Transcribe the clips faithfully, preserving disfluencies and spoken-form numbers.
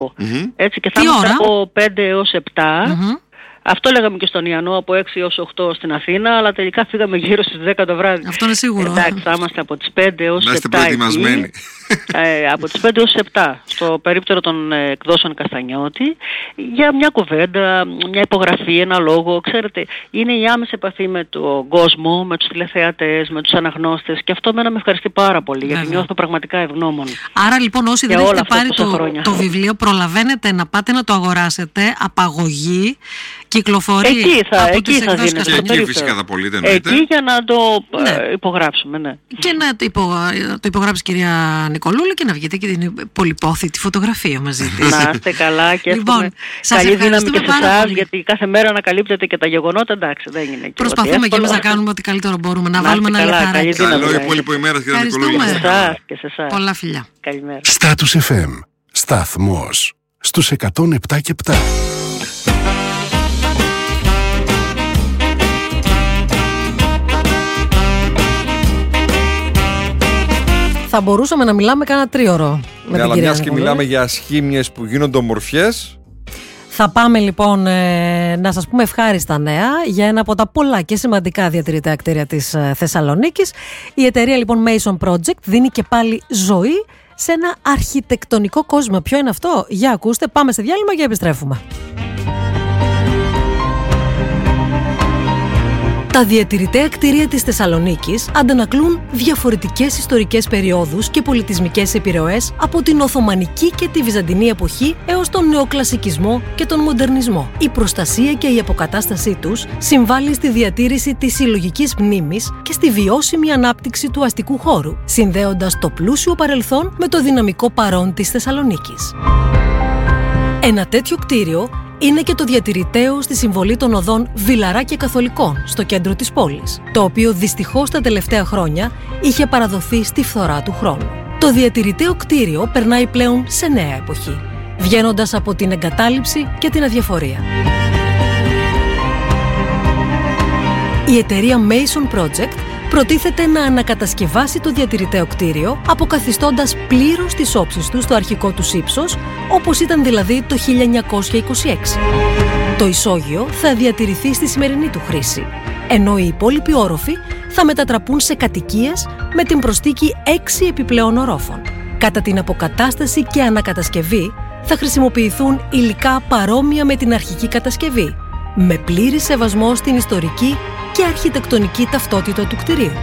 Mm-hmm. Έτσι, και θα είμαστε από πέντε έως επτά. Mm-hmm. Αυτό λέγαμε και στον Ιαννό, από έξι έως οκτώ στην Αθήνα, αλλά τελικά φύγαμε γύρω στις δέκα το βράδυ. Αυτό είναι σίγουρο. Εντάξει, θα είμαστε από τις πέντε έως επτά. Να είστε προετοιμασμένοι. Ε, από τις πέντε έως επτά, στο περίπτερο των ε, εκδόσεων Καστανιώτη, για μια κουβέντα, μια υπογραφή, ένα λόγο. Ξέρετε, είναι η άμεση επαφή με τον κόσμο, με τους τηλεθεατές, με τους αναγνώστες, και αυτό μένα με ευχαριστεί πάρα πολύ, γιατί Βέβαια. νιώθω πραγματικά ευγνώμων. Άρα λοιπόν, όσοι δεν έχετε πάρει το, το βιβλίο, προλαβαίνετε να πάτε να το αγοράσετε. Απαγωγή, κυκλοφορεί εκεί θα, από εκεί τις θα εκδόσεις δίνετε. Και εκεί φυσικά θα πωλείτε, εννοείται. Εκεί για να το ναι. ε, υπογράψουμε, ναι. Και να το, υπο, το υπογράψει κυρία Νικολούλη και να βγείτε και την πολυπόθητη φωτογραφία μαζί της. Να είστε καλά και λοιπόν, καλή δύναμη και σε εσάς, γιατί κάθε μέρα ανακαλύπτετε και τα γεγονότα, εντάξει, δεν είναι και προσπαθούμε και εμείς να κάνουμε ό,τι καλύτερο μπορούμε, να, να βάλουμε ένα λιθαράκι. Καλό υπόλοιπο ημέρα, κυρία Νικολούλη. Και σε εσάς. Πολλά φιλιά. Καλημέρα. Status εφ εμ, σταθμός στους εκατόν επτά και επτά. Θα μπορούσαμε να μιλάμε κάνα τρίωρο με ναι, την αλλά κυρία μιας και Νικολούλη. μιλάμε για σχήμιες που γίνονται ομορφιές. Θα πάμε λοιπόν ε, να σας πούμε ευχάριστα νέα για ένα από τα πολλά και σημαντικά διατηρητέα κτίρια της ε, Θεσσαλονίκης. Η εταιρεία λοιπόν Mason Project δίνει και πάλι ζωή σε ένα αρχιτεκτονικό κόσμο. Ποιο είναι αυτό? Για ακούστε, πάμε σε διάλειμμα και επιστρέφουμε. Τα διατηρητέα κτίρια της Θεσσαλονίκης αντανακλούν διαφορετικές ιστορικές περιόδους και πολιτισμικές επιρροές από την Οθωμανική και τη Βυζαντινή εποχή έως τον νεοκλασικισμό και τον μοντερνισμό. Η προστασία και η αποκατάστασή τους συμβάλλει στη διατήρηση της συλλογικής μνήμης και στη βιώσιμη ανάπτυξη του αστικού χώρου, συνδέοντας το πλούσιο παρελθόν με το δυναμικό παρόν της Θεσσαλονίκης. Ένα τέτοιο κτίριο είναι και το διατηρηταίο στη συμβολή των οδών Βιλαρά και Καθολικών στο κέντρο της πόλης, το οποίο δυστυχώς τα τελευταία χρόνια είχε παραδοθεί στη φθορά του χρόνου. Το διατηρηταίο κτίριο περνάει πλέον σε νέα εποχή, βγαίνοντας από την εγκατάλειψη και την αδιαφορία. Η εταιρεία Mason Project προτίθεται να ανακατασκευάσει το διατηρηταίο κτίριο, αποκαθιστώντας πλήρως τις όψεις του στο αρχικό του ύψος, όπως ήταν δηλαδή το χίλια εννιακόσια είκοσι έξι. Το ισόγειο θα διατηρηθεί στη σημερινή του χρήση, ενώ οι υπόλοιποι όροφοι θα μετατραπούν σε κατοικίες με την προσθήκη έξι επιπλέον ορόφων. Κατά την αποκατάσταση και ανακατασκευή θα χρησιμοποιηθούν υλικά παρόμοια με την αρχική κατασκευή, με πλήρη σεβασμό στην ιστορική και αρχιτεκτονική ταυτότητα του κτηρίου.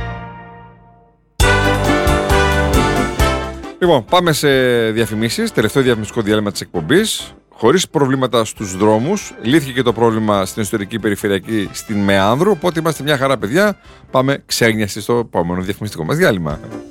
Λοιπόν, πάμε σε διαφημίσεις. Τελευταίο διαφημιστικό διάλειμμα της εκπομπής. Χωρίς προβλήματα στους δρόμους. Λύθηκε και το πρόβλημα στην ιστορική περιφερειακή στην Μεάνδρου. Οπότε είμαστε μια χαρά, παιδιά. Πάμε ξέγνιαση στο επόμενο διαφημιστικό μας διάλειμμα.